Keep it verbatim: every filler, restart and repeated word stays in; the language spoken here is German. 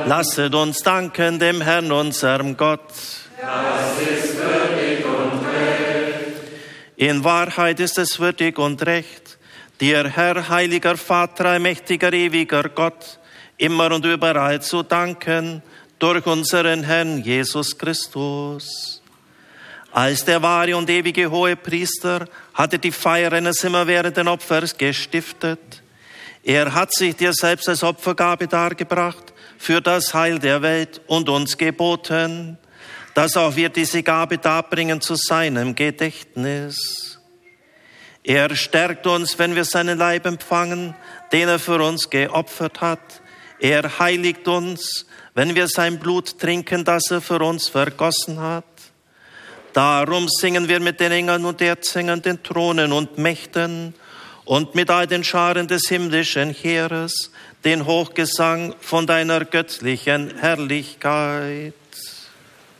Lasset uns danken dem Herrn, unserem Gott. Das ist würdig und recht. In Wahrheit ist es würdig und recht, dir, Herr, heiliger Vater, allmächtiger, ewiger Gott, immer und überall zu danken, durch unseren Herrn Jesus Christus. Als der wahre und ewige Hohepriester hat er die Feier eines immerwährenden Opfers gestiftet. Er hat sich dir selbst als Opfergabe dargebracht für das Heil der Welt und uns geboten, dass auch wir diese Gabe darbringen zu seinem Gedächtnis. Er stärkt uns, wenn wir seinen Leib empfangen, den er für uns geopfert hat. Er heiligt uns, wenn wir sein Blut trinken, das er für uns vergossen hat. Darum singen wir mit den Engeln und Erzengern, den Thronen und Mächten und mit all den Scharen des himmlischen Heeres den Hochgesang von deiner göttlichen Herrlichkeit.